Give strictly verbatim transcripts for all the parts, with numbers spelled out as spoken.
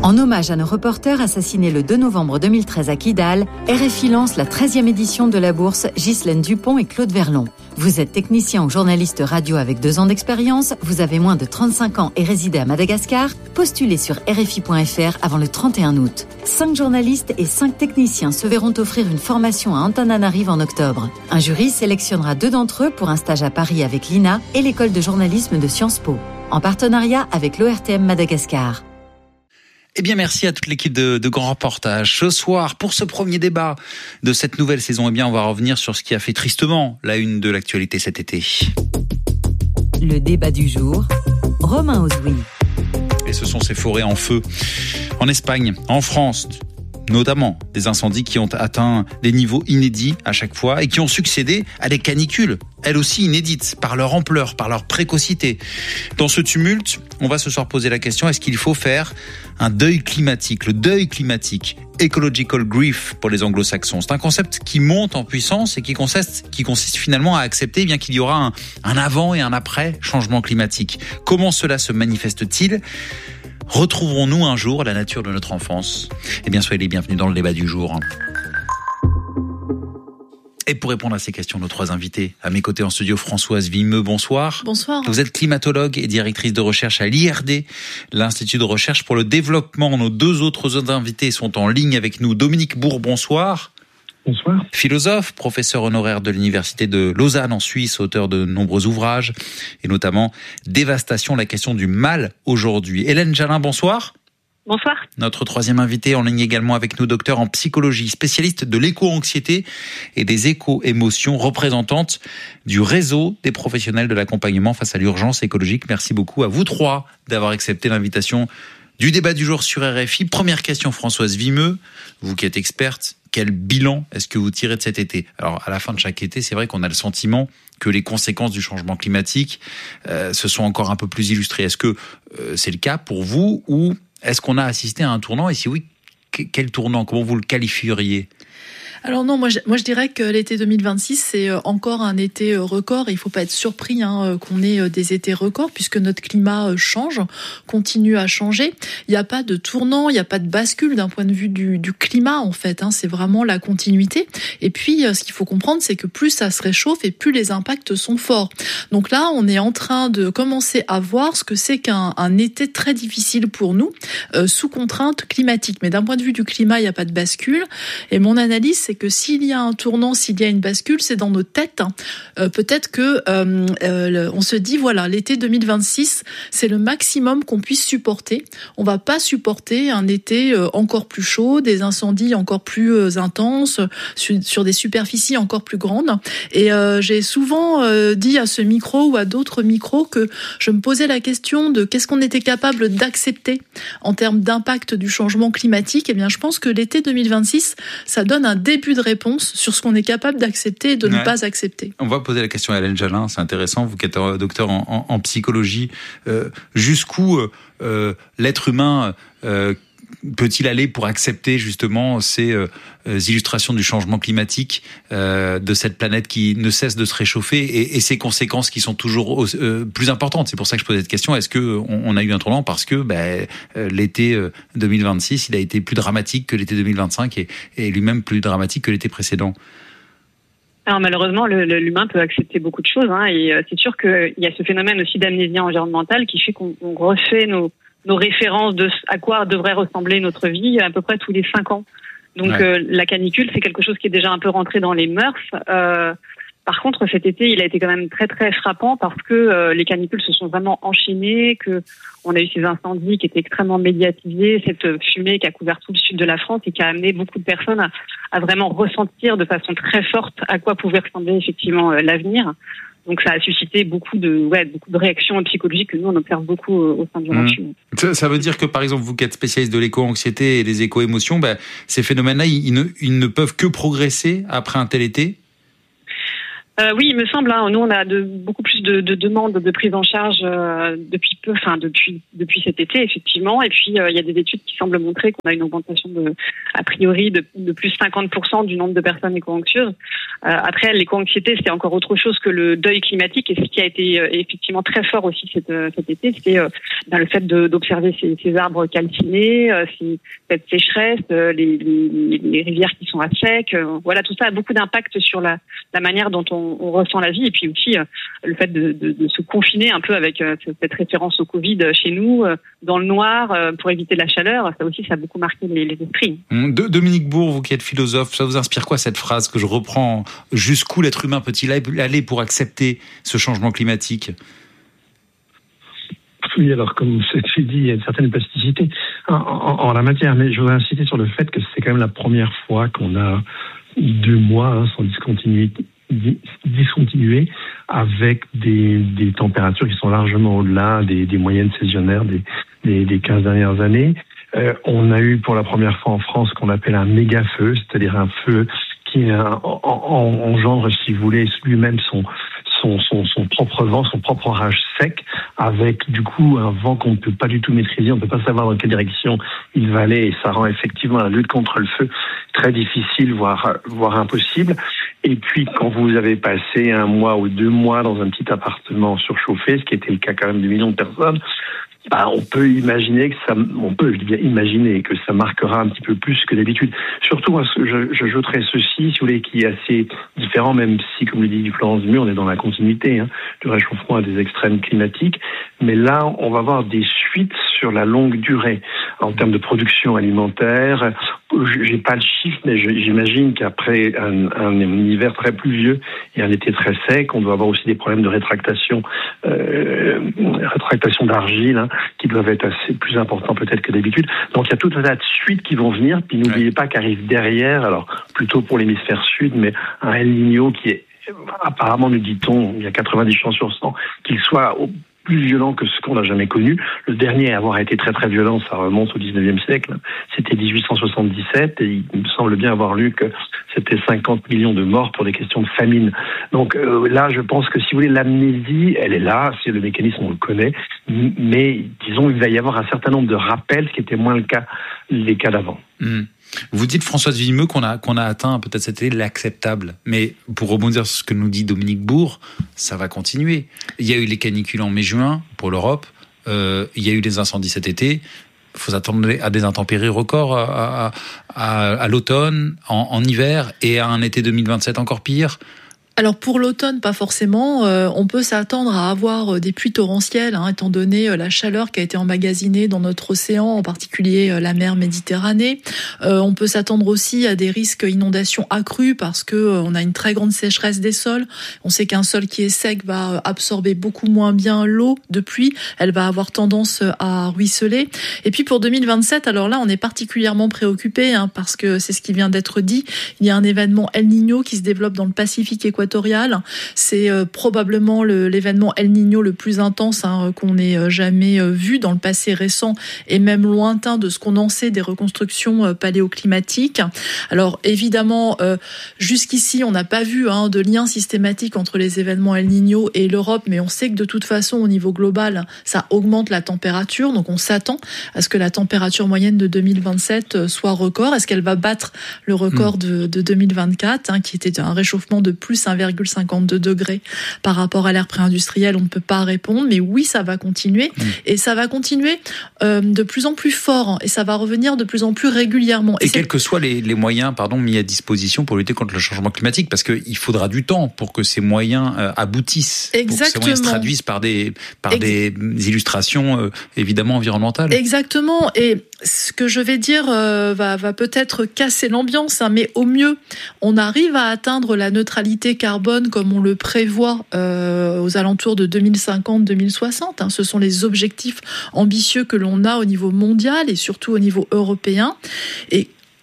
En hommage à nos reporters assassinés le deux novembre deux mille treize à Kidal, R F I lance la treizième édition de la bourse Ghislaine Dupont et Claude Verlon. Vous êtes technicien ou journaliste radio avec deux ans d'expérience, vous avez moins de trente-cinq ans et résidez à Madagascar, postulez sur R F I point F R avant le trente et un août. Cinq journalistes et cinq techniciens se verront offrir une formation à Antananarive en octobre. Un jury sélectionnera deux d'entre eux pour un stage à Paris avec l'I N A et l'école de journalisme de Sciences Po, en partenariat avec l'O R T M Madagascar. Eh bien, merci à toute l'équipe de, de Grand Reportage. Ce soir, pour ce premier débat de cette nouvelle saison, eh bien, on va revenir sur ce qui a fait tristement la une de l'actualité cet été. Le débat du jour, Romain Ozoui. Et ce sont ces forêts en feu. En Espagne, en France, notamment des incendies qui ont atteint des niveaux inédits à chaque fois et qui ont succédé à des canicules, elles aussi inédites, par leur ampleur, par leur précocité. Dans ce tumulte, on va ce soir poser la question, est-ce qu'il faut faire un deuil climatique, le deuil climatique, ecological grief pour les anglo-saxons. C'est un concept qui monte en puissance et qui consiste, qui consiste finalement à accepter eh bien qu'il y aura un, un avant et un après changement climatique. Comment cela se manifeste-t-il ? Retrouverons-nous un jour la nature de notre enfance ? Eh bien, soyez les bienvenus dans le débat du jour. Et pour répondre à ces questions, nos trois invités. À mes côtés en studio, Françoise Vimeux, bonsoir. Bonsoir. Vous êtes climatologue et directrice de recherche à l'I R D, l'Institut de recherche pour le développement. Nos deux autres invités sont en ligne avec nous. Dominique Bourg, bonsoir. Bonsoir. Philosophe, professeur honoraire de l'Université de Lausanne en Suisse, auteur de nombreux ouvrages, et notamment Dévastation, la question du mal aujourd'hui. Hélène Jalin, bonsoir. Bonsoir. Notre troisième invité en ligne également avec nous, docteur en psychologie, spécialiste de l'éco-anxiété et des éco-émotions, représentante du réseau des professionnels de l'accompagnement face à l'urgence écologique. Merci beaucoup à vous trois d'avoir accepté l'invitation du débat du jour sur R F I. Première question, Françoise Vimeux, vous qui êtes experte, quel bilan est-ce que vous tirez de cet été ? Alors, à la fin de chaque été, c'est vrai qu'on a le sentiment que les conséquences du changement climatique euh, se sont encore un peu plus illustrées. Est-ce que euh, c'est le cas pour vous ou est-ce qu'on a assisté à un tournant ? Et si oui, quel tournant ? Comment vous le qualifieriez ? Alors non, moi je, moi je dirais que l'été deux mille vingt-six, c'est encore un été record. Et il ne faut pas être surpris hein, qu'on ait des étés records puisque notre climat change, continue à changer. Il n'y a pas de tournant, il n'y a pas de bascule d'un point de vue du, du climat en fait. Hein, c'est vraiment la continuité. Et puis ce qu'il faut comprendre, c'est que plus ça se réchauffe et plus les impacts sont forts. Donc là, on est en train de commencer à voir ce que c'est qu'un un été très difficile pour nous, euh, sous contrainte climatique. Mais d'un point de vue du climat, il n'y a pas de bascule. Et mon analyse, c'est que s'il y a un tournant, s'il y a une bascule, c'est dans nos têtes. Euh, peut-être que euh, euh, on se dit voilà, l'été deux mille vingt-six, c'est le maximum qu'on puisse supporter. On va pas supporter un été euh, encore plus chaud, des incendies encore plus euh, intenses sur, sur des superficies encore plus grandes. Et euh, j'ai souvent euh, dit à ce micro ou à d'autres micros que je me posais la question de qu'est-ce qu'on était capable d'accepter en termes d'impact du changement climatique. Eh bien, je pense que l'été deux mille vingt-six, ça donne un début de réponse sur ce qu'on est capable d'accepter et de ouais. ne pas accepter. On va poser la question à Hélène Jalin, c'est intéressant, vous qui êtes docteur en, en, en psychologie. Euh, jusqu'où euh, l'être humain euh, peut-il aller pour accepter justement ces euh, illustrations du changement climatique euh, de cette planète qui ne cesse de se réchauffer et, et ses conséquences qui sont toujours euh, plus importantes. C'est pour ça que je pose cette question. Est-ce que on, on a eu un tournant parce que ben, euh, l'été deux mille vingt-six, il a été plus dramatique que l'été deux mille vingt-cinq et, et lui-même plus dramatique que l'été précédent? Alors malheureusement, le, le, l'humain peut accepter beaucoup de choses, hein, et euh, c'est sûr qu'il y a ce phénomène aussi d'amnésie environnementale qui fait qu'on on refait nos nos références de à quoi devrait ressembler notre vie à peu près tous les cinq ans. Donc ouais. euh, la canicule, c'est quelque chose qui est déjà un peu rentré dans les mœurs. Euh, par contre, cet été, il a été quand même très très frappant parce que euh, les canicules se sont vraiment enchaînées, que on a eu ces incendies qui étaient extrêmement médiatisés, cette fumée qui a couvert tout le sud de la France et qui a amené beaucoup de personnes à, à vraiment ressentir de façon très forte à quoi pouvait ressembler effectivement euh, l'avenir. Donc ça a suscité beaucoup de, ouais, beaucoup de réactions psychologiques que nous on observe beaucoup au sein du ranch. Mmh. Ça, ça veut dire que par exemple vous qui êtes spécialiste de l'éco-anxiété et des éco-émotions, ben, ces phénomènes-là ils ne, ils ne peuvent que progresser après un tel été? Euh, oui, il me semble. Hein, nous, on a de, beaucoup plus de, de demandes de prise en charge euh, depuis peu, enfin depuis depuis cet été, effectivement. Et puis, euh, il y a des études qui semblent montrer qu'on a une augmentation de, a priori, de, de plus cinquante pour cent du nombre de personnes éco-anxieuses. Euh, après, l'éco-anxiété, c'est encore autre chose que le deuil climatique. Et ce qui a été euh, effectivement très fort aussi cet, cet été, c'est euh, dans le fait de, d'observer ces, ces arbres calcinés, euh, ces, cette sécheresse, euh, les, les, les rivières qui sont à sec. Euh, voilà, tout ça a beaucoup d'impact sur la, la manière dont on On, on ressent la vie, et puis aussi euh, le fait de, de, de se confiner un peu avec euh, cette référence au Covid chez nous, euh, dans le noir, euh, pour éviter la chaleur. Ça aussi, ça a beaucoup marqué les, les esprits. De, Dominique Bourg, vous qui êtes philosophe, ça vous inspire quoi cette phrase que je reprends? Jusqu'où l'être humain peut-il aller pour accepter ce changement climatique? Oui, alors comme c'est dit, il y a une certaine plasticité en, en, en la matière, mais je voudrais insister sur le fait que c'est quand même la première fois qu'on a deux mois hein, sans discontinuité discontinuer avec des, des températures qui sont largement au-delà des, des moyennes saisonnières des, des, des quinze dernières années. Euh, on a eu pour la première fois en France ce qu'on appelle un méga feu, c'est-à-dire un feu qui engendre, si vous voulez, lui-même son, son, son, son propre vent, son propre orage sec, avec du coup un vent qu'on ne peut pas du tout maîtriser, on ne peut pas savoir dans quelle direction il va aller, et ça rend effectivement la lutte contre le feu très difficile, voire, voire impossible. Et puis quand vous avez passé un mois ou deux mois dans un petit appartement surchauffé, ce qui était le cas quand même de millions de personnes, bah, on peut imaginer que ça, on peut bien imaginer que ça marquera un petit peu plus que d'habitude. Surtout, je, je j'ajouterais ceci, si vous voulez, qui est assez différent, même si, comme le dit Florence Dumur, on est dans la continuité hein, du réchauffement et des extrêmes climatiques. Mais là, on va avoir des suites sur la longue durée en termes de production alimentaire. J'ai pas le chiffre, mais j'imagine qu'après un, un, un hiver très pluvieux et un été très sec, on doit avoir aussi des problèmes de rétractation, euh, rétractation d'argile, hein, qui doivent être assez plus importants peut-être que d'habitude. Donc il y a tout un tas de suites qui vont venir. Puis n'oubliez pas qu'arrive derrière, alors plutôt pour l'hémisphère sud, mais un El Niño qui est apparemment, nous dit-on, il y a quatre-vingt-dix chances sur cent qu'il soit au plus violent que ce qu'on n'a jamais connu. Le dernier à avoir été très très violent, ça remonte au dix-neuvième siècle. C'était dix-huit cent soixante-dix-sept et il me semble bien avoir lu que c'était cinquante millions de morts pour des questions de famine. Donc euh, là, je pense que si vous voulez, l'amnésie, elle est là, c'est le mécanisme, on le connaît, mais disons, il va y avoir un certain nombre de rappels, ce qui était moins le cas, les cas d'avant. Mmh. Vous dites, Françoise Villemeux, qu'on a, qu'on a atteint peut-être cet été l'acceptable. Mais pour rebondir sur ce que nous dit Dominique Bourg, ça va continuer. Il y a eu les canicules en mai-juin pour l'Europe. Euh, il y a eu les incendies cet été. Il faut s'attendre à des intempéries records à, à, à, à l'automne, en, en hiver, et à un été deux mille vingt-sept encore pire. Alors pour l'automne, pas forcément. Euh, on peut s'attendre à avoir des pluies torrentielles, hein, étant donné euh, la chaleur qui a été emmagasinée dans notre océan, en particulier euh, la mer Méditerranée. Euh, on peut s'attendre aussi à des risques d'inondations accrus parce que euh, on a une très grande sécheresse des sols. On sait qu'un sol qui est sec va absorber beaucoup moins bien l'eau de pluie. Elle va avoir tendance à ruisseler. Et puis pour deux mille vingt-sept, alors là, on est particulièrement préoccupé hein, parce que c'est ce qui vient d'être dit. Il y a un événement El Niño qui se développe dans le Pacifique équatorial. C'est euh, probablement le, l'événement El Niño le plus intense hein, qu'on ait euh, jamais euh, vu dans le passé récent et même lointain de ce qu'on en sait des reconstructions euh, paléoclimatiques. Alors évidemment, euh, jusqu'ici, on n'a pas vu hein, de lien systématique entre les événements El Niño et l'Europe, mais on sait que de toute façon, au niveau global, ça augmente la température. Donc on s'attend à ce que la température moyenne de deux mille vingt-sept soit record. Est-ce qu'elle va battre le record mmh. de, de deux mille vingt-quatre, hein, qui était un réchauffement de plus un virgule cinquante-deux degrés par rapport à l'ère pré-industrielle, on ne peut pas répondre, mais oui, ça va continuer, mmh. et ça va continuer euh, de plus en plus fort, et ça va revenir de plus en plus régulièrement. Et, et quels que soient les, les moyens pardon, mis à disposition pour lutter contre le changement climatique, parce qu'il faudra du temps pour que ces moyens euh, aboutissent, Exactement. pour que ces moyens se traduisent par des, par Ex- des illustrations euh, évidemment environnementales. Exactement, et ce que je vais dire euh, va, va peut-être casser l'ambiance, hein, mais au mieux, on arrive à atteindre la neutralité carbone comme on le prévoit euh, aux alentours de deux mille cinquante deux mille soixante. Hein. Ce sont les objectifs ambitieux que l'on a au niveau mondial et surtout au niveau européen. Et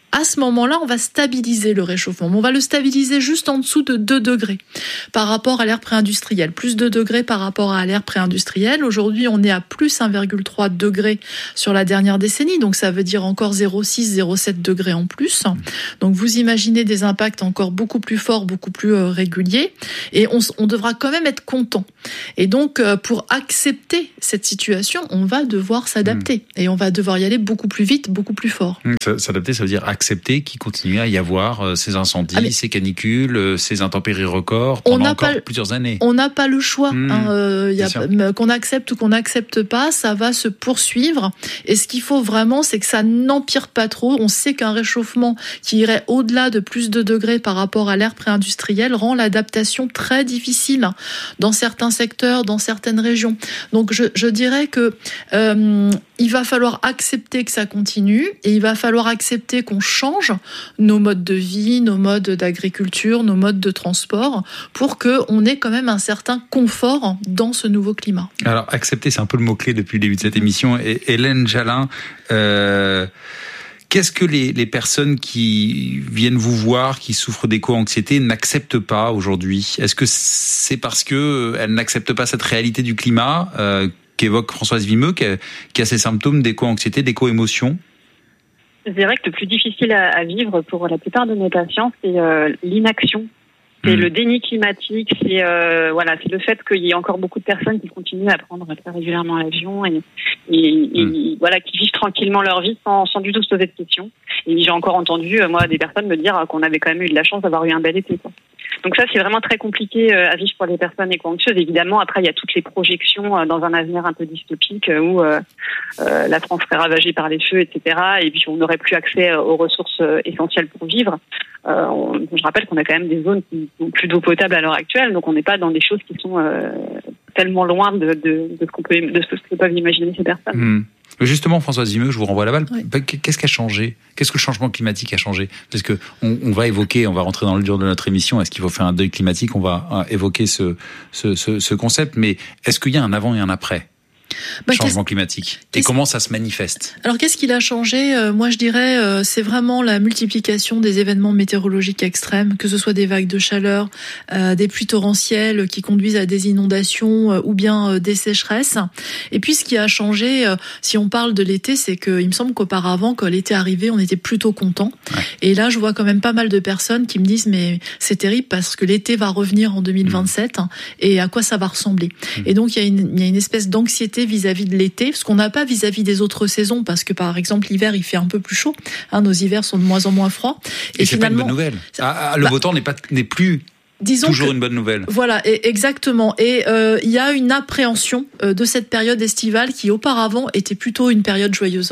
à ce moment-là, on va stabiliser le réchauffement. On va le stabiliser juste en dessous de deux degrés par rapport à l'ère pré-industrielle. Plus deux degrés par rapport à l'ère pré-industrielle. Aujourd'hui, on est à plus un virgule trois degrés sur la dernière décennie. Donc, ça veut dire encore zéro virgule six, zéro virgule sept degrés en plus. Donc, vous imaginez des impacts encore beaucoup plus forts, beaucoup plus euh, réguliers. Et on, on devra quand même être content. Et donc, euh, pour accepter cette situation, on va devoir s'adapter. Mmh. Et on va devoir y aller beaucoup plus vite, beaucoup plus fort. Mmh. S'adapter, ça veut dire accepter qu'il continue à y avoir euh, ces incendies, ah, ces canicules, euh, ces intempéries records pendant on encore pas, plusieurs années. On n'a pas le choix. Mmh, hein, euh, y a, qu'on accepte ou qu'on n'accepte pas, ça va se poursuivre. Et ce qu'il faut vraiment, c'est que ça n'empire pas trop. On sait qu'un réchauffement qui irait au-delà de plus de degrés par rapport à l'ère pré-industrielle rend l'adaptation très difficile dans certains secteurs, dans certaines régions. Donc je, je dirais que euh, il va falloir accepter que ça continue et il va falloir accepter qu'on change nos modes de vie, nos modes d'agriculture, nos modes de transport pour qu'on ait quand même un certain confort dans ce nouveau climat. Alors accepter, c'est un peu le mot-clé depuis le début de cette émission. Et Hélène Jalin, euh, qu'est-ce que les, les personnes qui viennent vous voir, qui souffrent d'éco-anxiété, n'acceptent pas aujourd'hui ? Est-ce que c'est parce qu'elles n'acceptent pas cette réalité du climat euh, qu'évoque Françoise Vimeux, qui a, qui a ces symptômes d'éco-anxiété, d'éco-émotion ? Je dirais que le plus difficile à, à vivre pour la plupart de mes patients, c'est euh, l'inaction. C'est mmh. le déni climatique, c'est euh, voilà, c'est le fait qu'il y ait encore beaucoup de personnes qui continuent à prendre très régulièrement l'avion et, et, et mmh. voilà, qui vivent tranquillement leur vie sans, sans du tout se poser de questions. Et j'ai encore entendu moi des personnes me dire qu'on avait quand même eu de la chance d'avoir eu un bel été, quoi. Donc ça, c'est vraiment très compliqué à vivre pour les personnes éco-anxieuses. Évidemment, après, il y a toutes les projections dans un avenir un peu dystopique où euh, euh, la France serait ravagée par les feux, et cetera. Et puis, on n'aurait plus accès aux ressources essentielles pour vivre. Euh, on, je rappelle qu'on a quand même des zones qui n'ont plus d'eau potable à l'heure actuelle. Donc, on n'est pas dans des choses qui sont euh, tellement loin de, de, de, ce qu'on peut, de ce que peuvent imaginer ces personnes. Mmh. Justement, Françoise Vimeux, je vous renvoie à la balle. Oui. Qu'est-ce qui a changé ? Qu'est-ce que le changement climatique a changé ? Parce que on, on va évoquer, on va rentrer dans le dur de notre émission. Est-ce qu'il faut faire un deuil climatique ? On va évoquer ce, ce, ce, ce concept. Mais est-ce qu'il y a un avant et un après ? Bah, changement climatique. Et comment ça se manifeste ? Alors, qu'est-ce qu'il a changé ? euh, Moi, je dirais, euh, c'est vraiment la multiplication des événements météorologiques extrêmes, que ce soit des vagues de chaleur, euh, des pluies torrentielles qui conduisent à des inondations euh, ou bien euh, des sécheresses. Et puis, ce qui a changé, euh, si on parle de l'été, c'est que il me semble qu'auparavant, quand l'été arrivait, on était plutôt content. Ouais. Et là, je vois quand même pas mal de personnes qui me disent, mais c'est terrible parce que l'été va revenir en deux mille vingt-sept. Mmh. Hein, et à quoi ça va ressembler ? Mmh. Et donc, il y a une, il y a une espèce d'anxiété vis-à-vis de l'été, ce qu'on n'a pas vis-à-vis des autres saisons, parce que par exemple l'hiver il fait un peu plus chaud, hein, nos hivers sont de moins en moins froids. Et, et c'est pas une bonne nouvelle. Ah, le bah, beau temps n'est pas n'est plus disons toujours que, une bonne nouvelle. Voilà, et, exactement. Et euh, il y a une appréhension euh, de cette période estivale qui auparavant était plutôt une période joyeuse.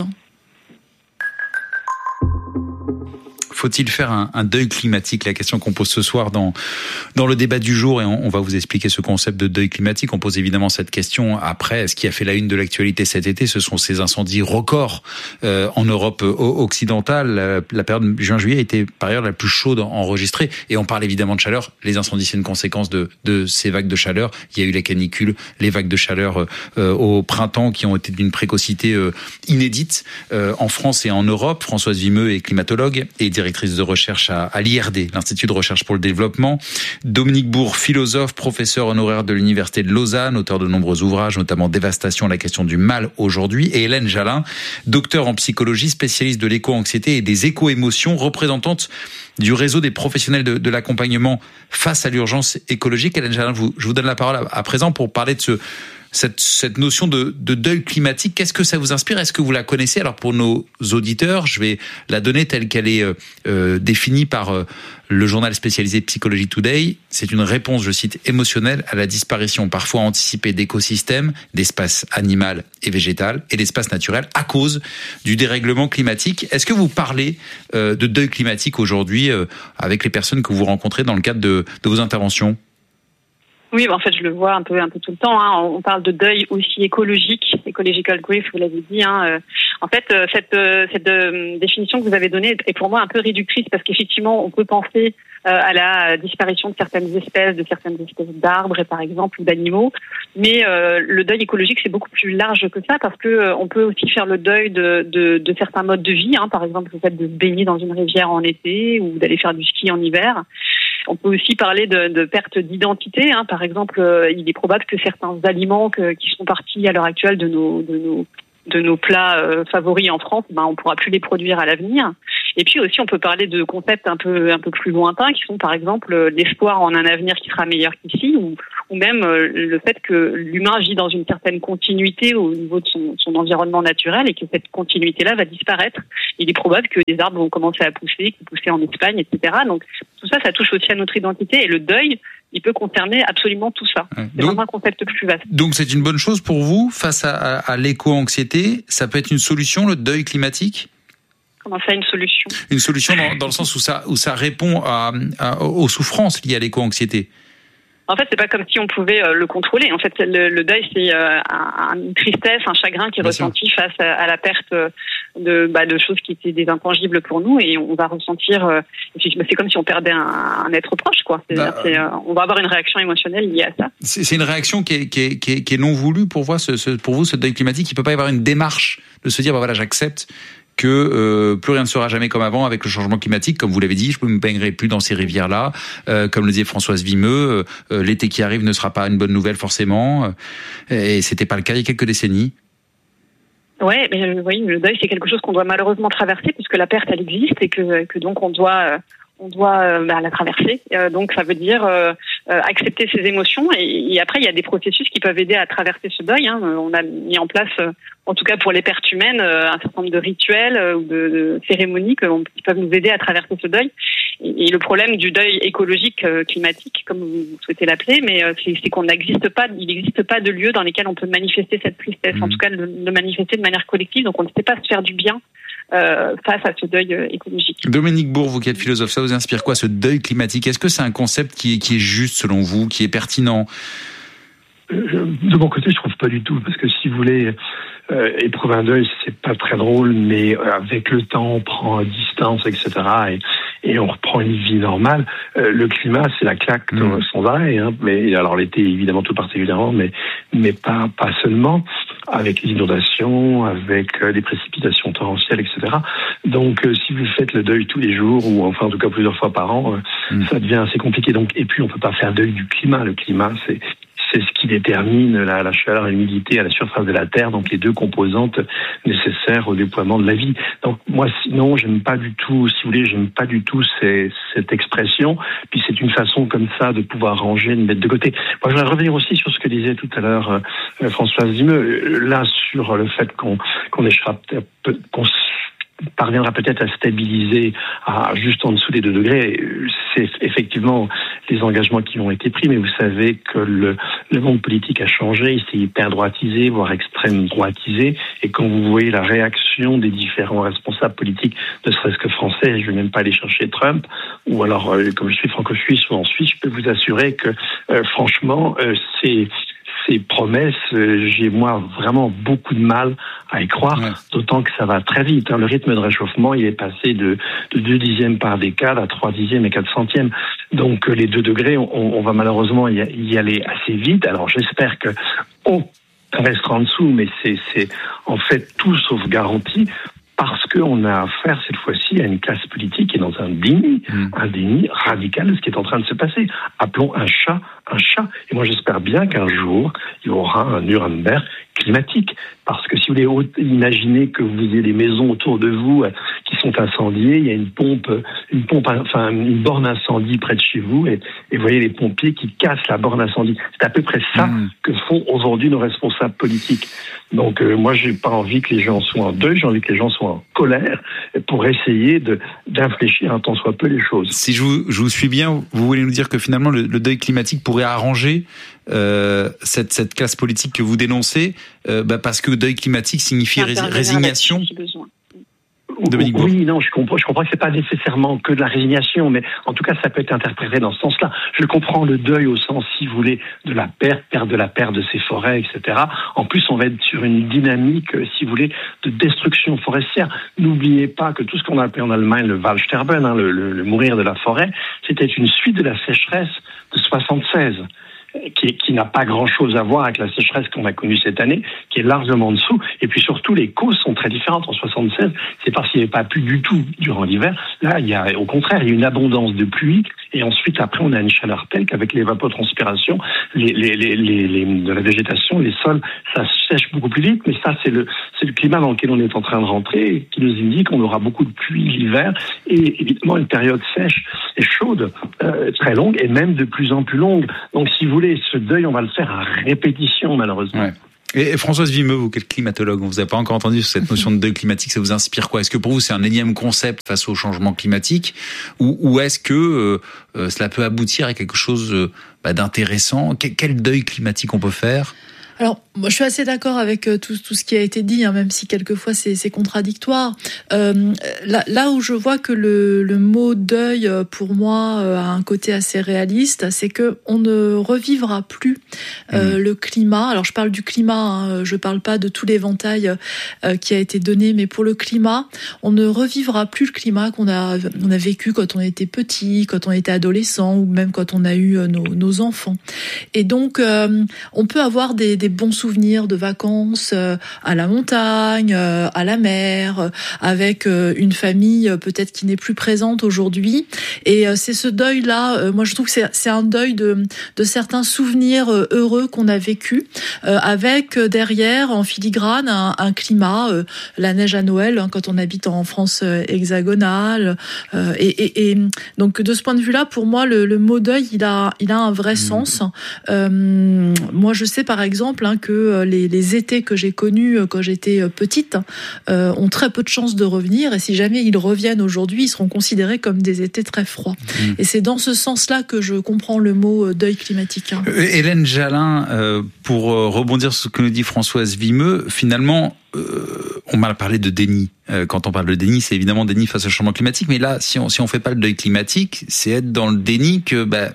Faut-il faire un, un deuil climatique ? La question qu'on pose ce soir dans dans le débat du jour, et on, on va vous expliquer ce concept de deuil climatique. On pose évidemment cette question après. Ce qui a fait la une de l'actualité cet été, ce sont ces incendies records euh, en Europe occidentale. La, la période juin-juillet a été par ailleurs la plus chaude enregistrée. Et on parle évidemment de chaleur. Les incendies, c'est une conséquence de de ces vagues de chaleur. Il y a eu les canicules, les vagues de chaleur euh, au printemps qui ont été d'une précocité euh, inédite euh, en France et en Europe. Françoise Vimeux est climatologue et directrice de recherche à, à l'I R D, l'Institut de recherche pour le développement. Dominique Bourg, philosophe, professeur honoraire de l'Université de Lausanne, auteur de nombreux ouvrages, notamment Dévastation, la question du mal aujourd'hui. Et Hélène Jalin, docteur en psychologie, spécialiste de l'éco-anxiété et des éco-émotions, représentante du réseau des professionnels de, de l'accompagnement face à l'urgence écologique. Hélène Jalin, vous, je vous donne la parole à, à présent pour parler de ce Cette, cette notion de, de deuil climatique. Qu'est-ce que ça vous inspire ? Est-ce que vous la connaissez ? Alors pour nos auditeurs, je vais la donner telle qu'elle est euh, définie par euh, le journal spécialisé Psychology Today. C'est une réponse, je cite, émotionnelle à la disparition parfois anticipée d'écosystèmes, d'espaces animal et végétal et d'espaces naturels à cause du dérèglement climatique. Est-ce que vous parlez euh, de deuil climatique aujourd'hui euh, avec les personnes que vous rencontrez dans le cadre de, de vos interventions ? Oui, en fait, je le vois un peu, un peu tout le temps. Hein. On parle de deuil aussi écologique, ecological grief, vous l'avez dit. Hein. En fait, cette, cette définition que vous avez donnée est pour moi un peu réductrice parce qu'effectivement, on peut penser à la disparition de certaines espèces, de certaines espèces d'arbres, par exemple, ou d'animaux. Mais euh, le deuil écologique, c'est beaucoup plus large que ça parce que euh, on peut aussi faire le deuil de, de, de certains modes de vie. Hein. Par exemple, le fait de se baigner dans une rivière en été ou d'aller faire du ski en hiver. On peut aussi parler de, de perte d'identité. Hein. Par exemple, euh, il est probable que certains aliments que, qui sont partis à l'heure actuelle de nos, de nos, de nos plats euh, favoris en France, ben, on ne pourra plus les produire à l'avenir. Et puis aussi, on peut parler de concepts un peu, un peu plus lointains qui sont par exemple l'espoir en un avenir qui sera meilleur qu'ici ou, ou même le fait que l'humain vit dans une certaine continuité au niveau de son, son environnement naturel et que cette continuité-là va disparaître. Il est probable que des arbres vont commencer à pousser, qui poussaient en Espagne, et cetera. Donc tout ça, ça touche aussi à notre identité et le deuil, il peut concerner absolument tout ça. C'est donc, vraiment un concept plus vaste. Donc c'est une bonne chose pour vous face à, à, à l'éco-anxiété. Ça peut être une solution, le deuil climatique ? Comment ça, une solution ? Une solution dans, dans le sens où ça, où ça répond à, à, aux souffrances liées à l'éco-anxiété. En fait, c'est pas comme si on pouvait euh, le contrôler. En fait, le, le deuil, c'est euh, un, une tristesse, un chagrin qui est Bien ressenti sûr. face à, à la perte de, bah, de choses qui étaient des intangibles pour nous, et on va ressentir. Euh, c'est comme si on perdait un, un être proche, quoi. Bah, c'est, euh, on va avoir une réaction émotionnelle liée à ça. C'est, c'est une réaction qui est, qui est, qui est, qui est non voulue pour vous, ce, ce, pour vous, ce deuil climatique. Il peut pas y avoir une démarche de se dire, bah voilà, j'accepte que euh, plus rien ne sera jamais comme avant avec le changement climatique, comme vous l'avez dit, je ne me baignerai plus dans ces rivières-là. Euh, comme le disait Françoise Vimeux, euh, l'été qui arrive ne sera pas une bonne nouvelle forcément. Et c'était pas le cas il y a quelques décennies. Ouais, mais oui, le deuil c'est quelque chose qu'on doit malheureusement traverser puisque la perte elle existe et que, que donc on doit on doit euh, bah, la traverser. Euh, donc ça veut dire euh, euh, accepter ses émotions et, et après il y a des processus qui peuvent aider à traverser ce deuil. Hein. On a mis en place, euh, en tout cas pour les pertes humaines, euh, un certain nombre de rituels euh, ou de, de cérémonies qui peuvent nous aider à traverser ce deuil. Et, et le problème du deuil écologique euh, climatique, comme vous souhaitez l'appeler, mais euh, c'est, c'est qu'on n'existe pas, il n'existe pas de lieu dans lesquels on peut manifester cette tristesse. Mmh. En tout cas, le, le manifester de manière collective. Donc on ne sait pas se faire du bien. Euh, face à ce deuil euh, écologique. Dominique Bourg, vous qui êtes philosophe, ça vous inspire quoi ce deuil climatique ? Est-ce que c'est un concept qui est, qui est juste selon vous, qui est pertinent ? De mon côté, je trouve pas du tout, parce que si vous voulez euh, éprouver un deuil, c'est pas très drôle, mais avec le temps, on prend distance, et cetera, et, et on reprend une vie normale. Euh, le climat, c'est la claque mmh. sans arrêt, hein, mais alors l'été évidemment tout particulièrement, mais mais pas pas seulement, avec les inondations, avec euh, des précipitations torrentielles, et cetera. Donc, euh, si vous faites le deuil tous les jours, ou enfin en tout cas plusieurs fois par an, euh, mmh. ça devient assez compliqué. Donc, et puis on peut pas faire deuil du climat. Le climat, c'est c'est ce qui détermine la, la chaleur et l'humidité à la surface de la Terre, donc les deux composantes nécessaires au déploiement de la vie. Donc moi, sinon, j'aime pas du tout, si vous voulez, j'aime pas du tout ces, cette expression. Puis c'est une façon comme ça de pouvoir ranger, de mettre de côté. Moi, je voudrais revenir aussi sur ce que disait tout à l'heure euh, Françoise Vimeux, là sur le fait qu'on qu'on échappe, qu'on parviendra peut-être à stabiliser à juste en dessous des deux degrés. C'est effectivement les engagements qui ont été pris, mais vous savez que le, le monde politique a changé, il s'est hyper droitisé, voire extrême droitisé, et quand vous voyez la réaction des différents responsables politiques, ne serait-ce que français, je ne vais même pas aller chercher Trump, ou alors, euh, comme je suis franco-suisse ou en Suisse, je peux vous assurer que, euh, franchement, euh, c'est... ces promesses, euh, j'ai moi vraiment beaucoup de mal à y croire, ouais. D'autant que ça va très vite. Hein. Le rythme de réchauffement, il est passé de, de deux dixièmes par décade à trois dixièmes et quatre centièmes. Donc euh, les deux degrés, on, on va malheureusement y, y aller assez vite. Alors j'espère que on restera en dessous, mais c'est, c'est en fait tout sauf garanti. Parce qu'on a affaire cette fois-ci à une classe politique qui est dans un déni, mmh. un déni radical de ce qui est en train de se passer. Appelons un chat un chat. Et moi j'espère bien qu'un jour, il y aura un Nuremberg climatique. Parce que si vous voulez imaginer que vous ayez des maisons autour de vous qui sont incendiées, il y a une pompe, une pompe, enfin une borne incendie près de chez vous, et, et vous voyez les pompiers qui cassent la borne incendie. C'est à peu près ça mmh. que font aujourd'hui nos responsables politiques. Donc euh, moi j'ai pas envie que les gens soient en deuil, j'ai envie que les gens soient en colère pour essayer de d'infléchir un tant soit peu les choses. Si je vous, je vous suis bien, vous voulez nous dire que finalement le, le deuil climatique pourrait arranger euh, cette, cette classe politique que vous dénoncez, euh, bah parce que deuil climatique signifie rés- résignation. Dominique Bourg. Oui, non, je comprends, je comprends que c'est pas nécessairement que de la résignation, mais en tout cas, ça peut être interprété dans ce sens-là. Je comprends le deuil au sens, si vous voulez, de la perte, perte de la perte de ses forêts, et cetera. En plus, on va être sur une dynamique, si vous voulez, de destruction forestière. N'oubliez pas que tout ce qu'on a appelé en Allemagne le Waldsterben, hein, le, le, le mourir de la forêt, c'était une suite de la sécheresse de soixante-seize. Qui, qui n'a pas grand-chose à voir avec la sécheresse qu'on a connue cette année, qui est largement en dessous. Et puis surtout, les causes sont très différentes. En soixante-seize, c'est parce qu'il n'y avait pas plu du tout durant l'hiver. Là, il y a, au contraire, il y a une abondance de pluie. Et ensuite, après, on a une chaleur telle qu'avec l'évapotranspiration, les, les, les, les, les, de la végétation, les sols, ça sèche beaucoup plus vite. Mais ça, c'est le, c'est le climat dans lequel on est en train de rentrer, qui nous indique qu'on aura beaucoup de pluie l'hiver et évidemment une période sèche et chaude, euh, très longue et même de plus en plus longue. Donc, si vous voulez, ce deuil, on va le faire à répétition, malheureusement. Ouais. Et Françoise Vimeux, vous qui êtes climatologue, on vous a pas encore entendu sur cette notion de deuil climatique, ça vous inspire quoi? Est-ce que pour vous c'est un énième concept face au changement climatique, ou, ou est-ce que euh, cela peut aboutir à quelque chose euh, bah, d'intéressant? Quel, quel deuil climatique on peut faire? Alors, moi, je suis assez d'accord avec tout, tout ce qui a été dit, hein, même si quelquefois c'est, c'est contradictoire. Euh, là, là où je vois que le, le mot deuil, pour moi, a un côté assez réaliste, c'est que on ne revivra plus euh, mmh. le climat. Alors, je parle du climat, hein, je parle pas de tout l'éventail euh, qui a été donné, mais pour le climat, on ne revivra plus le climat qu'on a, on a vécu quand on était petit, quand on était adolescent, ou même quand on a eu nos, nos enfants. Et donc, euh, on peut avoir des, des bons souvenirs de vacances euh, à la montagne, euh, à la mer, euh, avec euh, une famille euh, peut-être qui n'est plus présente aujourd'hui. Et euh, c'est ce deuil-là, euh, moi je trouve que c'est, c'est un deuil de, de certains souvenirs euh, heureux qu'on a vécus, euh, avec euh, derrière, en filigrane, un, un climat, euh, la neige à Noël, hein, quand on habite en France euh, hexagonale. Euh, et, et, et donc de ce point de vue-là, pour moi, le, le mot deuil, il a, il a un vrai mmh. sens. Euh, moi je sais par exemple hein, que les, les étés que j'ai connus quand j'étais petite euh, ont très peu de chances de revenir, et si jamais ils reviennent aujourd'hui, ils seront considérés comme des étés très froids. Mmh. Et c'est dans ce sens-là que je comprends le mot deuil climatique. Hein. Euh, Hélène Jalin, euh, pour rebondir sur ce que nous dit Françoise Vimeux, finalement, euh, on m'a parlé de déni. Euh, quand on parle de déni, c'est évidemment déni face au changement climatique, mais là, si on si on fait pas le deuil climatique, c'est être dans le déni que bah,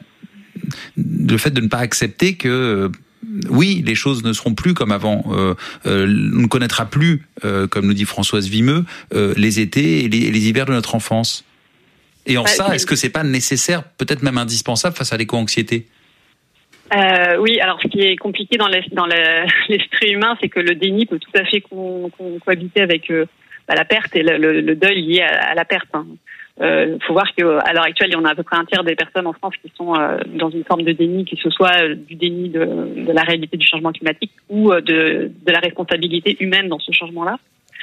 le fait de ne pas accepter que euh, oui, les choses ne seront plus comme avant. Euh, euh, on ne connaîtra plus, euh, comme nous dit Françoise Vimeux, euh, les étés et les, et les hivers de notre enfance. Et en ouais, ça, est-ce que c'est pas nécessaire, peut-être même indispensable face à l'éco-anxiété? Euh, oui, alors ce qui est compliqué dans, l'es- dans le, l'esprit humain, c'est que le déni peut tout à fait co- co- cohabiter avec euh, bah, la perte et le, le, le deuil lié à, à la perte. Hein. Euh, faut voir qu'à l'heure actuelle, il y en a à peu près un tiers des personnes en France qui sont euh, dans une forme de déni, que ce soit euh, du déni de, de la réalité du changement climatique ou euh, de, de la responsabilité humaine dans ce changement-là.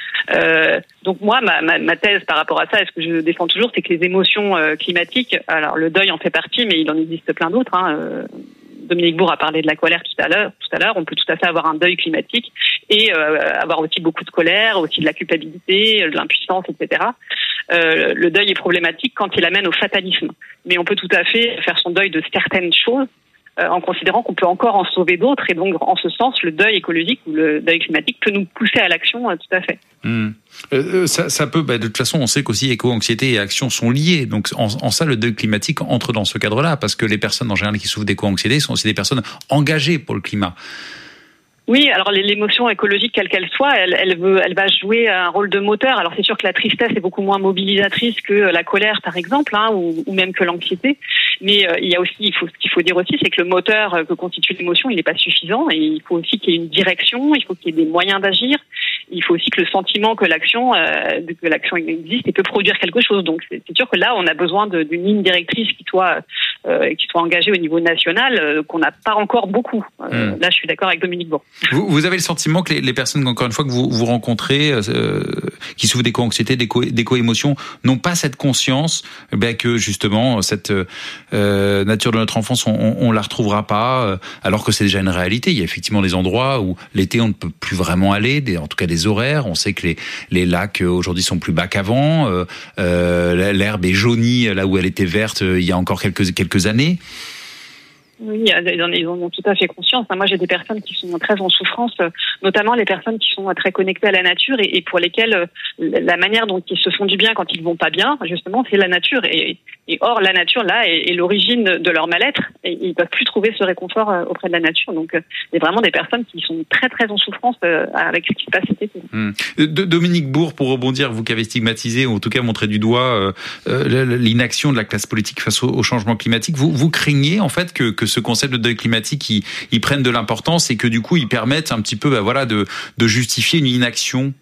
Euh, donc moi, ma, ma, ma thèse par rapport à ça, et ce que je défends toujours, c'est que les émotions euh, climatiques, alors le deuil en fait partie, mais il en existe plein d'autres. Hein, euh, Dominique Bourg a parlé de la colère tout à l'heure. Tout à l'heure, on peut tout à fait avoir un deuil climatique et euh, avoir aussi beaucoup de colère, aussi de la culpabilité, de l'impuissance, et cetera. Euh, le deuil est problématique quand il amène au fatalisme. Mais on peut tout à fait faire son deuil de certaines choses euh, en considérant qu'on peut encore en sauver d'autres. Et donc, en ce sens, le deuil écologique ou le deuil climatique peut nous pousser à l'action euh, tout à fait. Mmh. Euh, ça, ça peut, bah, de toute façon, on sait qu'aussi éco-anxiété et action sont liées. Donc, en, en ça, le deuil climatique entre dans ce cadre-là, parce que les personnes en général qui souffrent d'éco-anxiété sont aussi des personnes engagées pour le climat. Oui, alors l'émotion écologique, quelle qu'elle soit, elle, elle, veut, elle va jouer un rôle de moteur. Alors c'est sûr que la tristesse est beaucoup moins mobilisatrice que la colère, par exemple, hein, ou, ou même que l'anxiété. Mais euh, il y a aussi, il faut, ce qu'il faut dire aussi, c'est que le moteur que constitue l'émotion, il n'est pas suffisant. Et il faut aussi qu'il y ait une direction, il faut qu'il y ait des moyens d'agir. Il faut aussi que le sentiment que l'action, euh, que l'action existe et peut produire quelque chose. Donc c'est, c'est sûr que là, on a besoin de, d'une ligne directrice qui soit, euh, qui soit engagée au niveau national, euh, qu'on n'a pas encore beaucoup. Euh, mmh. Là, je suis d'accord avec Dominique Bourg. Vous, vous avez le sentiment que les, les personnes, encore une fois, que vous, vous rencontrez, euh, qui souffrent d'éco-anxiété, d'éco, d'éco-émotion, n'ont pas cette conscience ben, que justement cette euh, nature de notre enfance, on, on, on la retrouvera pas, euh, alors que c'est déjà une réalité. Il y a effectivement des endroits où l'été on ne peut plus vraiment aller, des, en tout cas des horaires. On sait que les, les lacs aujourd'hui sont plus bas qu'avant. Euh, euh, l'herbe est jaunie là où elle était verte euh, il y a encore quelques quelques années. Oui, ils en, ils en ont tout à fait conscience. Moi, j'ai des personnes qui sont très en souffrance, notamment les personnes qui sont très connectées à la nature et, et pour lesquelles la manière dont ils se font du bien quand ils vont pas bien, justement, c'est la nature. Et, et or, la nature, là, est, est l'origine de leur mal-être. Et ils peuvent plus trouver ce réconfort auprès de la nature. Donc, il y a vraiment des personnes qui sont très, très en souffrance avec ce qui se passe cet été. Hum. Dominique Bourg, pour rebondir, vous qui avez stigmatisé, ou en tout cas montré du doigt euh, l'inaction de la classe politique face au, au changement climatique, vous, vous craignez en fait que, que ce concept de deuil climatique, il, il prenne de l'importance et que du coup, il permette un petit peu, bah, voilà, de, de justifier une inaction.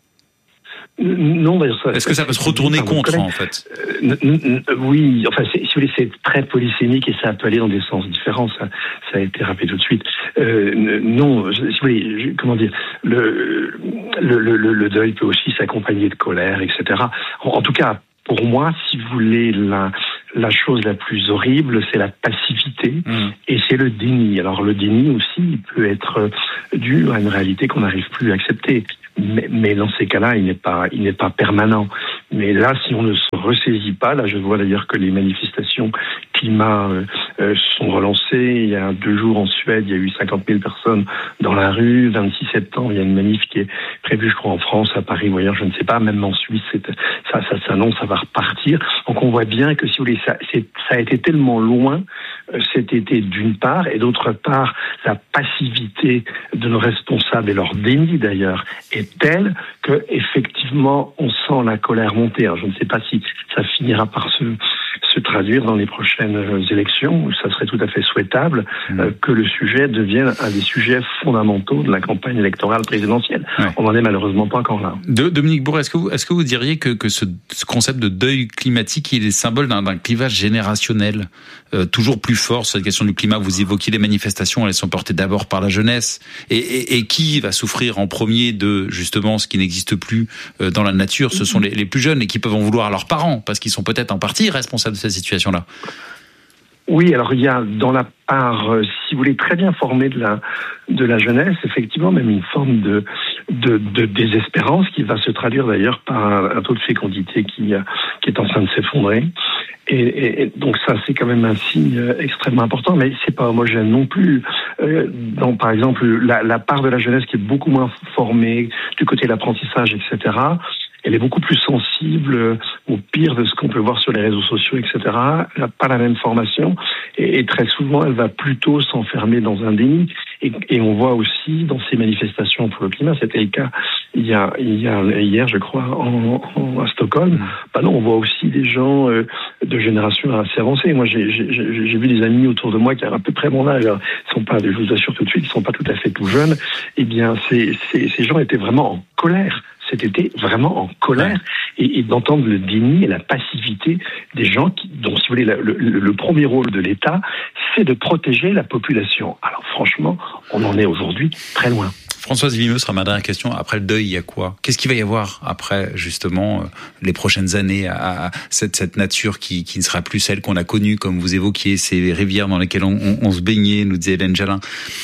Non, ben ça, est-ce que ça peut se retourner contre, en fait? euh, n- n- Oui, enfin, c'est, si vous voulez, c'est très polysémique et ça peut aller dans des sens différents. Ça, ça a été rappelé tout de suite. Euh, n- non, si vous voulez, je, comment dire, le, le, le, le deuil peut aussi s'accompagner de colère, et cetera. En, en tout cas, pour moi, si vous voulez, la, la chose la plus horrible, c'est la passivité mmh. et c'est le déni. Alors le déni aussi, il peut être dû à une réalité qu'on n'arrive plus à accepter. Mais, mais dans ces cas-là, il n'est pas, il n'est pas permanent. Mais là, si on ne se ressaisit pas, là, je vois d'ailleurs que les manifestations climat euh, euh, sont relancées. Il y a deux jours en Suède, il y a eu cinquante mille personnes dans la rue. vingt-six septembre, il y a une manif qui est prévue, je crois, en France, à Paris, ou ailleurs, je ne sais pas. Même en Suisse, c'est, ça, ça s'annonce, ça va repartir. Donc, on voit bien que, si vous voulez, ça, c'est, ça a été tellement loin euh, cet été, d'une part, et d'autre part, la passivité de nos responsables et leur déni d'ailleurs est telle que, effectivement, on sent la colère monter. Alors, je ne sais pas si ça finira par se se traduire dans les prochaines élections. Ça serait tout à fait souhaitable mmh. euh, que le sujet devienne un des sujets fondamentaux de la campagne électorale présidentielle. Ouais. On n'en est malheureusement pas encore là. De, Dominique Bourg, est-ce que vous, est-ce que vous diriez que, que ce, ce concept de deuil climatique il est symbole d'un, d'un clivage générationnel euh, toujours plus fort sur la question du climat? Vous évoquiez les manifestations, elles sont portées d'abord par la jeunesse. Et, et, et qui va souffrir en premier de justement ce qui n'existe plus euh, dans la nature? Ce sont les, les plus jeunes et qui peuvent en vouloir à leurs parents parce qu'ils sont peut-être en partie responsables de cette situation-là. Oui, alors il y a dans la part, euh, si vous voulez, très bien formée de la de la jeunesse, effectivement, même une forme de de, de désespérance qui va se traduire d'ailleurs par un, un taux de fécondité qui qui est en train de s'effondrer. Et, et, et donc ça, c'est quand même un signe extrêmement important, mais c'est pas homogène non plus. Euh, dans, par exemple, la, la part de la jeunesse qui est beaucoup moins formée du côté de l'apprentissage, et cetera, elle est beaucoup plus sensible au pire de ce qu'on peut voir sur les réseaux sociaux, et cetera. Elle n'a pas la même formation et, et très souvent, elle va plutôt s'enfermer dans un déni. Et, et on voit aussi dans ces manifestations pour le climat, c'était le cas il y a, il y a hier, je crois, en, en, à Stockholm. Bah non, on voit aussi des gens euh, de génération assez avancée. Moi, j'ai, j'ai, j'ai vu des amis autour de moi qui ont à peu près mon âge. Alors, ils sont pas, je vous assure tout de suite, ils sont pas tout à fait tout jeunes. Eh bien, ces, ces, ces gens étaient vraiment en colère. Cet été, vraiment en colère, et, et d'entendre le déni et la passivité des gens qui, dont, si vous voulez, le, le, le premier rôle de l'État, c'est de protéger la population. Alors franchement, on en est aujourd'hui très loin. Françoise Vimeux sera ma dernière question. Après le deuil, il y a quoi? Qu'est-ce qu'il va y avoir après, justement, les prochaines années à, à cette, cette nature qui, qui ne sera plus celle qu'on a connue, comme vous évoquiez, ces rivières dans lesquelles on, on, on se baignait, nous disait Hélène Jalin?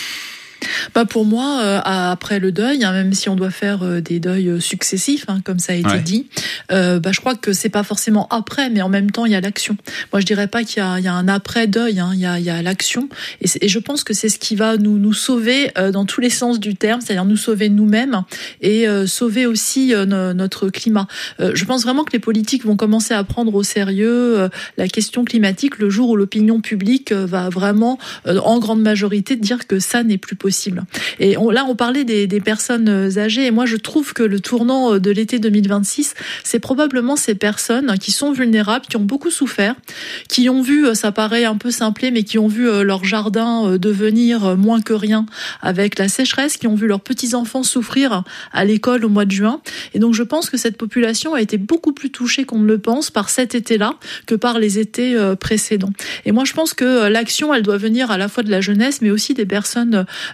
Bah pour moi, euh, après le deuil, hein, même si on doit faire euh, des deuils successifs, hein, comme ça a été ouais. dit, euh, bah je crois que c'est pas forcément après, mais en même temps il y a l'action. Moi je dirais pas qu'il y a, il y a un après deuil, hein, il y a, il y a l'action, et, et je pense que c'est ce qui va nous nous sauver euh, dans tous les sens du terme, c'est-à-dire nous sauver nous-mêmes et euh, sauver aussi euh, no, notre climat. Euh, je pense vraiment que les politiques vont commencer à prendre au sérieux euh, la question climatique le jour où l'opinion publique euh, va vraiment, euh, en grande majorité, dire que ça n'est plus possible. Et on, là, on parlait des, des personnes âgées, et moi, je trouve que le tournant de l'été deux mille vingt-six, c'est probablement ces personnes qui sont vulnérables, qui ont beaucoup souffert, qui ont vu, ça paraît un peu simplé, mais qui ont vu leur jardin devenir moins que rien avec la sécheresse, qui ont vu leurs petits-enfants souffrir à l'école au mois de juin. Et donc, je pense que cette population a été beaucoup plus touchée qu'on ne le pense par cet été-là que par les étés précédents. Et moi, je pense que l'action, elle doit venir à la fois de la jeunesse, mais aussi des personnes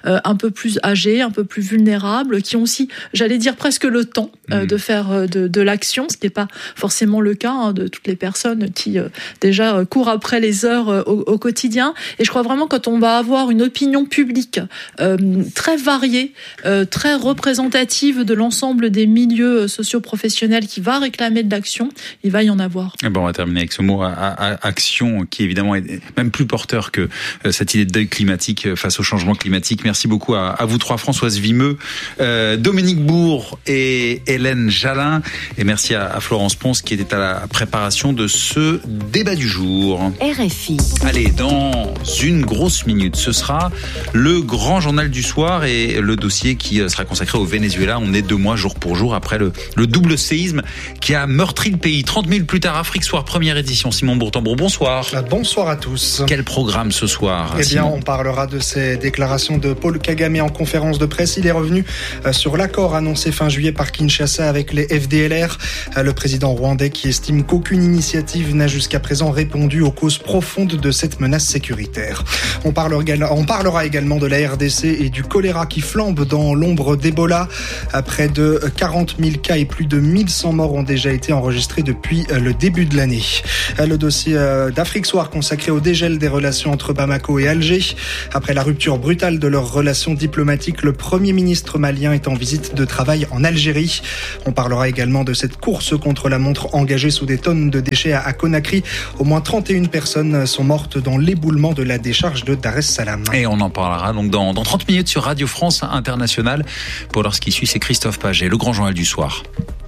euh, un peu plus âgés, un peu plus vulnérables, qui ont aussi, j'allais dire, presque le temps euh, mmh. de faire euh, de, de l'action, ce qui n'est pas forcément le cas hein, de toutes les personnes qui euh, déjà euh, courent après les heures euh, au, au quotidien. Et je crois vraiment quand on va avoir une opinion publique euh, très variée, euh, très représentative de l'ensemble des milieux socio-professionnels qui va réclamer de l'action, il va y en avoir. Et bon, on va terminer avec ce mot à, à, action qui évidemment est même plus porteur que euh, cette idée de deuil climatique face au changement climatique. Merci beaucoup à, à vous trois, Françoise Vimeux, euh, Dominique Bourg et Hélène Jalin. Et merci à, à Florence Ponce qui était à la préparation de ce débat du jour. R F I. Allez, dans une grosse minute, ce sera le grand journal du soir et le dossier qui sera consacré au Venezuela. On est deux mois jour pour jour après le, le double séisme qui a meurtri le pays. trente minutes plus tard, Afrique Soir, première édition. Simon Bourtambour, bonsoir. Bonsoir à tous. Quel programme ce soir? Eh bien, Simon. On parlera de ces déclarations de Paul Kagame en conférence de presse. Il est revenu sur l'accord annoncé fin juillet par Kinshasa avec les F D L R. Le président rwandais qui estime qu'aucune initiative n'a jusqu'à présent répondu aux causes profondes de cette menace sécuritaire. On parlera, on parlera également de la R D C et du choléra qui flambe dans l'ombre d'Ebola. Près de quarante mille cas et plus de mille cent morts ont déjà été enregistrés depuis le début de l'année. Le dossier d'Afrique Soir consacré au dégel des relations entre Bamako et Alger. Après la rupture brutale de leurs relations diplomatiques, le Premier ministre malien est en visite de travail en Algérie. On parlera également de cette course contre la montre engagée sous des tonnes de déchets à Conakry. Au moins trente et une personnes sont mortes dans l'éboulement de la décharge de Dar es Salaam. Et on en parlera donc dans, dans trente minutes sur Radio France Internationale. Pour l'heure, ce qui suit, c'est Christophe Paget, le grand journal du soir.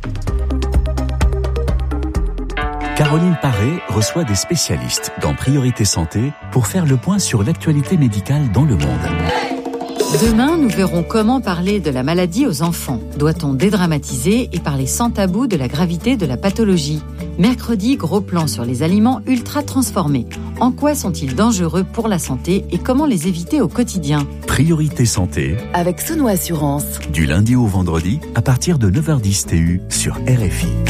Caroline Paré reçoit des spécialistes dans Priorité Santé pour faire le point sur l'actualité médicale dans le monde. Demain, nous verrons comment parler de la maladie aux enfants. Doit-on dédramatiser et parler sans tabou de la gravité de la pathologie? Mercredi, gros plan sur les aliments ultra transformés. En quoi sont-ils dangereux pour la santé et comment les éviter au quotidien? Priorité Santé, avec Souno Assurance. Du lundi au vendredi, à partir de neuf heures dix T U sur R F I.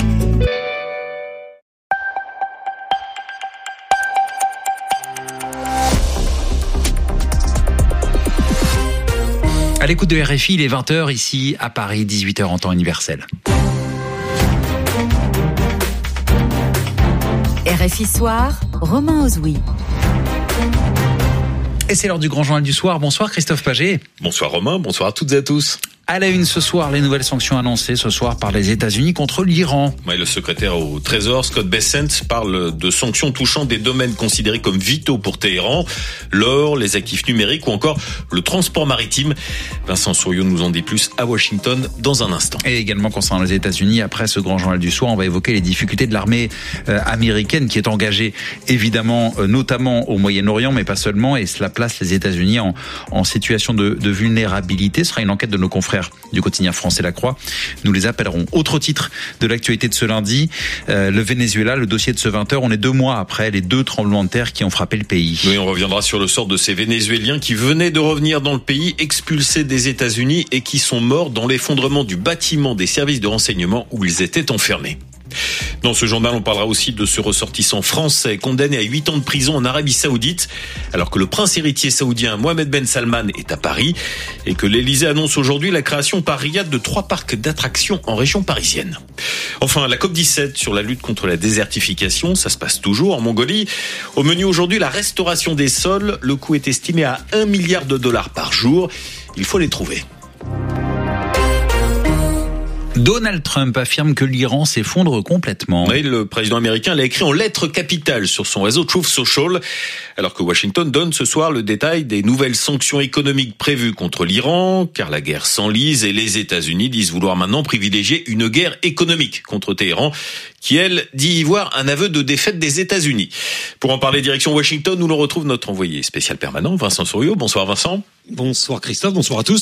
À l'écoute de R F I, il est vingt heures ici à Paris, dix-huit heures en temps universel. R F I Soir, Romain Ozoui. Et c'est l'heure du grand journal du soir. Bonsoir Christophe Paget. Bonsoir Romain, bonsoir à toutes et à tous. À la une ce soir, les nouvelles sanctions annoncées ce soir par les États-Unis contre l'Iran. Ouais, le secrétaire au Trésor, Scott Bessent, parle de sanctions touchant des domaines considérés comme vitaux pour Téhéran, l'or, les actifs numériques ou encore le transport maritime. Vincent Souriau nous en dit plus à Washington dans un instant. Et également concernant les États-Unis, après ce grand journal du soir, on va évoquer les difficultés de l'armée euh, américaine qui est engagée évidemment euh, notamment au Moyen-Orient, mais pas seulement, et cela place les États-Unis en, en situation de, de vulnérabilité. Ce sera une enquête de nos confrères du quotidien français La Croix. Nous les appellerons. Autre titre de l'actualité de ce lundi, euh, le Venezuela, le dossier de ce vingt heures. On est deux mois après les deux tremblements de terre qui ont frappé le pays. Oui, on reviendra sur le sort de ces Vénézuéliens qui venaient de revenir dans le pays, expulsés des États-Unis et qui sont morts dans l'effondrement du bâtiment des services de renseignement où ils étaient enfermés. Dans ce journal, on parlera aussi de ce ressortissant français condamné à huit ans de prison en Arabie Saoudite, alors que le prince héritier saoudien Mohamed Ben Salman est à Paris et que l'Élysée annonce aujourd'hui la création par Riyad de trois parcs d'attractions en région parisienne. Enfin, la COP dix-sept sur la lutte contre la désertification, ça se passe toujours en Mongolie. Au menu aujourd'hui, la restauration des sols. Le coût est estimé à un milliard de dollars par jour. Il faut les trouver. Donald Trump affirme que l'Iran s'effondre complètement. Oui, le président américain l'a écrit en lettres capitales sur son réseau Truth Social, alors que Washington donne ce soir le détail des nouvelles sanctions économiques prévues contre l'Iran, car la guerre s'enlise et les États-Unis disent vouloir maintenant privilégier une guerre économique contre Téhéran, qui, elle, dit y voir un aveu de défaite des États-Unis. Pour en parler direction Washington, nous le retrouve notre envoyé spécial permanent, Vincent Souriau. Bonsoir Vincent. Bonsoir Christophe, bonsoir à tous.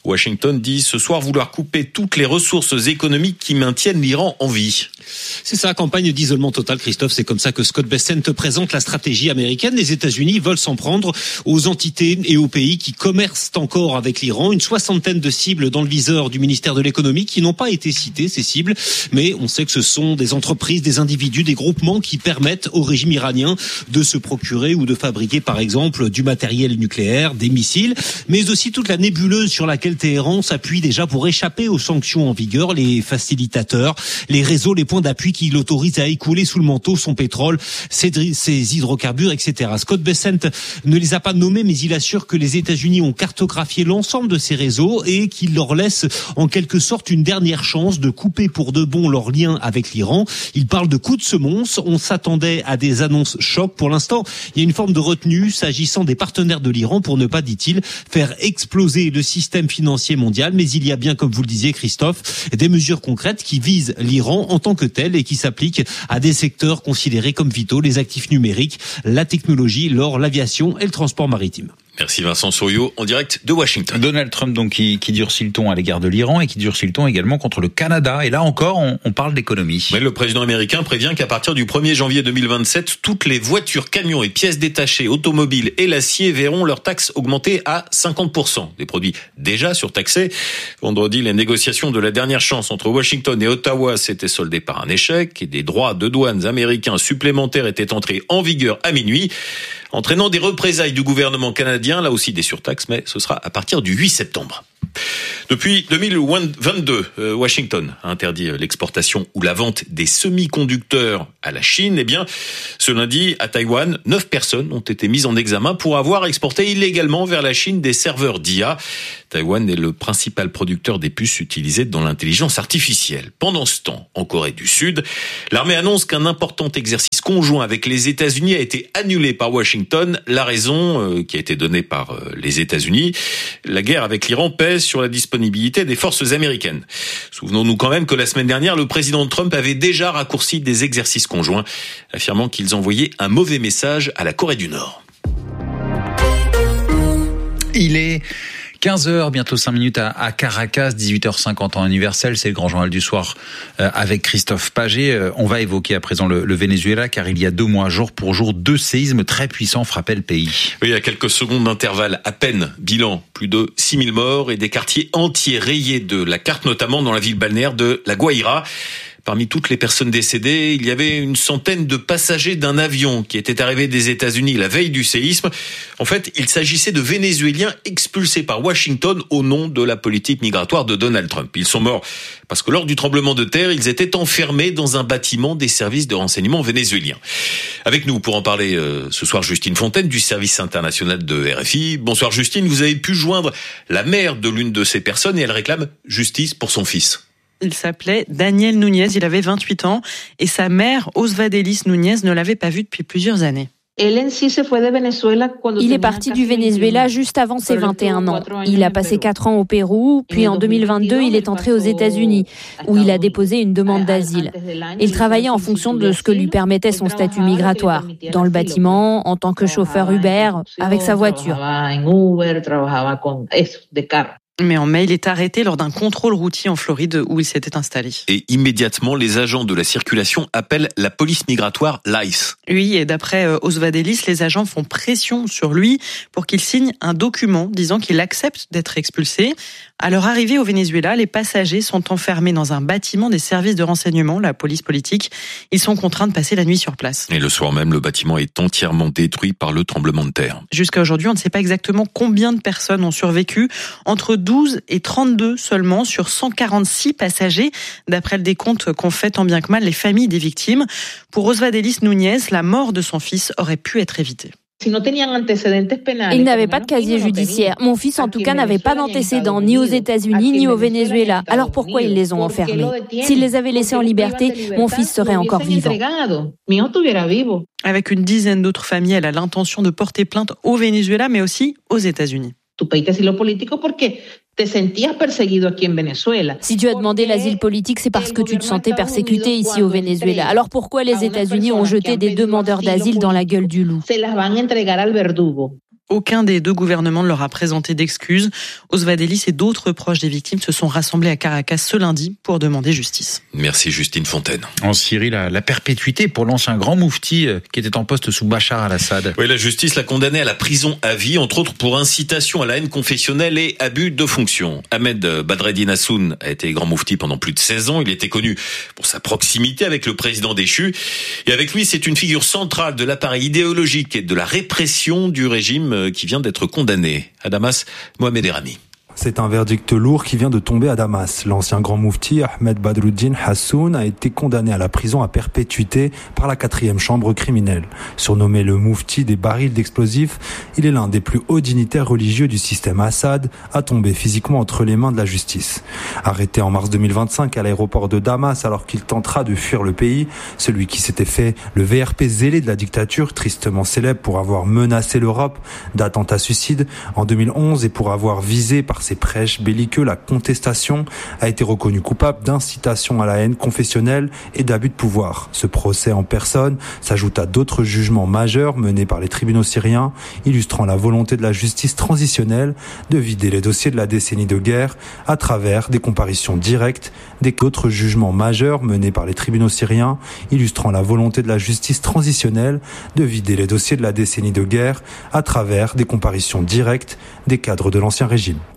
Washington dit ce soir vouloir couper toutes les ressources économiques qui maintiennent l'Iran en vie. C'est ça, campagne d'isolement total, Christophe. C'est comme ça que Scott Bessent présente la stratégie américaine. Les États-Unis veulent s'en prendre aux entités et aux pays qui commercent encore avec l'Iran. Une soixantaine de cibles dans le viseur du ministère de l'économie qui n'ont pas été citées, ces cibles. Mais on sait que ce sont des entreprises, des individus, des groupements qui permettent au régime iranien de se procurer ou de fabriquer, par exemple, du matériel nucléaire, des missiles, mais aussi toute la nébuleuse sur laquelle Téhéran s'appuie déjà pour échapper aux sanctions en vigueur, les facilitateurs, les réseaux, les points d'appui qui l'autorisent à écouler sous le manteau son pétrole, ses, ses hydrocarbures, et cetera. Scott Bessent ne les a pas nommés, mais il assure que les États-Unis ont cartographié l'ensemble de ces réseaux et qu'il leur laisse en quelque sorte une dernière chance de couper pour de bon leurs liens avec l'Iran. Il parle de coups de semonce. On s'attendait à des annonces choc. Pour l'instant, il y a une forme de retenue s'agissant des partenaires de l'Iran pour ne pas, dit-il, faire exploser le système financier mondial. Mais il y a bien, comme vous le disiez, Christophe, des mesures concrètes qui visent l'Iran en tant que tel et qui s'appliquent à des secteurs considérés comme vitaux, les actifs numériques, la technologie, l'or, l'aviation et le transport maritime. Merci Vincent Souriau, en direct de Washington. Donald Trump donc qui, qui durcit le ton à l'égard de l'Iran et qui durcit le ton également contre le Canada. Et là encore, on, on parle d'économie. Mais le président américain prévient qu'à partir du premier janvier deux mille vingt-sept, toutes les voitures, camions et pièces détachées, automobiles et l'acier verront leurs taxes augmenter à cinquante pour cent. Des produits déjà surtaxés. Vendredi, les négociations de la dernière chance entre Washington et Ottawa s'étaient soldées par un échec et des droits de douane américains supplémentaires étaient entrés en vigueur à minuit, entraînant des représailles du gouvernement canadien, là aussi des surtaxes, mais ce sera à partir du huit septembre. Depuis deux mille vingt-deux, Washington a interdit l'exportation ou la vente des semi-conducteurs à la Chine. Eh bien, ce lundi, à Taïwan, neuf personnes ont été mises en examen pour avoir exporté illégalement vers la Chine des serveurs d'I A. Taïwan est le principal producteur des puces utilisées dans l'intelligence artificielle. Pendant ce temps, en Corée du Sud, l'armée annonce qu'un important exercice conjoint avec les États-Unis a été annulé par Washington. La raison euh, qui a été donnée par euh, les États-Unis, la guerre avec l'Iran pèse sur la disponibilité des forces américaines. Souvenons-nous quand même que la semaine dernière, le président Trump avait déjà raccourci des exercices conjoints, affirmant qu'ils envoyaient un mauvais message à la Corée du Nord. Il est quinze heures, bientôt cinq minutes à, à Caracas, dix-huit heures cinquante en universel, c'est le grand journal du soir euh, avec Christophe Paget. Euh, on va évoquer à présent le, le Venezuela car il y a deux mois, jour pour jour, deux séismes très puissants frappaient le pays. Oui, à quelques secondes d'intervalle à peine, bilan, plus de six mille morts et des quartiers entiers rayés de la carte, notamment dans la ville balnéaire de La Guaira. Parmi toutes les personnes décédées, il y avait une centaine de passagers d'un avion qui était arrivé des États-Unis la veille du séisme. En fait, il s'agissait de Vénézuéliens expulsés par Washington au nom de la politique migratoire de Donald Trump. Ils sont morts parce que lors du tremblement de terre, ils étaient enfermés dans un bâtiment des services de renseignement vénézuéliens. Avec nous pour en parler euh, ce soir, Justine Fontaine du service international de R F I. Bonsoir Justine, vous avez pu joindre la mère de l'une de ces personnes et elle réclame justice pour son fils. Il s'appelait Daniel Núñez, il avait vingt-huit ans et sa mère, Osvadelis Núñez, ne l'avait pas vu depuis plusieurs années. Il est parti du Venezuela juste avant ses vingt et un ans. Il a passé quatre ans au Pérou, puis en deux mille vingt-deux, il est entré aux États-Unis, où il a déposé une demande d'asile. Il travaillait en fonction de ce que lui permettait son statut migratoire, dans le bâtiment, en tant que chauffeur Uber, avec sa voiture. Mais en mai, il est arrêté lors d'un contrôle routier en Floride où il s'était installé. Et immédiatement, les agents de la circulation appellent la police migratoire, l'I C E. Oui, et d'après Osvadelis, les agents font pression sur lui pour qu'il signe un document disant qu'il accepte d'être expulsé. À leur arrivée au Venezuela, les passagers sont enfermés dans un bâtiment des services de renseignement, la police politique. Ils sont contraints de passer la nuit sur place. Et le soir même, le bâtiment est entièrement détruit par le tremblement de terre. Jusqu'à aujourd'hui, on ne sait pas exactement combien de personnes ont survécu. Entre douze et trente-deux seulement sur cent quarante-six passagers, d'après le décompte qu'ont fait tant bien que mal les familles des victimes. Pour Osvadelis Núñez, la mort de son fils aurait pu être évitée. Il n'avait pas de casier judiciaire. Mon fils, en tout cas, n'avait pas d'antécédents, ni aux États-Unis, ni au Venezuela. Alors pourquoi ils les ont enfermés ? S'ils les avaient laissés en liberté, mon fils serait encore vivant. Avec une dizaine d'autres familles, elle a l'intention de porter plainte au Venezuela, mais aussi aux États-Unis. Si tu as demandé l'asile politique, c'est parce que tu te sentais persécuté ici au Venezuela. Alors pourquoi les États-Unis ont jeté des demandeurs d'asile dans la gueule du loup ? Aucun des deux gouvernements ne leur a présenté d'excuses. Osvadelis et d'autres proches des victimes se sont rassemblés à Caracas ce lundi pour demander justice. Merci Justine Fontaine. En Syrie, la, la perpétuité pour l'ancien grand moufti qui était en poste sous Bachar al-Assad. Oui, la justice l'a condamné à la prison à vie, entre autres pour incitation à la haine confessionnelle et abus de fonction. Ahmed Badreddine Hassoun a été grand moufti pendant plus de seize ans. Il était connu pour sa proximité avec le président déchu. Et avec lui, c'est une figure centrale de l'appareil idéologique et de la répression du régime qui vient d'être condamné. À Damas, Mohamed Erami. C'est un verdict lourd qui vient de tomber à Damas. L'ancien grand moufti Ahmed Badreddine Hassoun a été condamné à la prison à perpétuité par la quatrième chambre criminelle. Surnommé le moufti des barils d'explosifs, il est l'un des plus hauts dignitaires religieux du système Assad à tomber physiquement entre les mains de la justice. Arrêté en mars deux mille vingt-cinq à l'aéroport de Damas alors qu'il tentera de fuir le pays, celui qui s'était fait le V R P zélé de la dictature, tristement célèbre pour avoir menacé l'Europe d'attentats suicides en deux mille onze et pour avoir visé par ses prêches belliqueux la contestation, a été reconnu coupable d'incitation à la haine confessionnelle et d'abus de pouvoir. Ce procès en personne s'ajoute à d'autres jugements majeurs menés par les tribunaux syriens, illustrant la volonté de la justice transitionnelle de vider les dossiers de la décennie de guerre à travers des comparutions directes. D'autres jugements majeurs menés par les tribunaux syriens, illustrant la volonté de la justice transitionnelle de vider les dossiers de la décennie de guerre à travers des comparutions directes des cadres de l'ancien régime.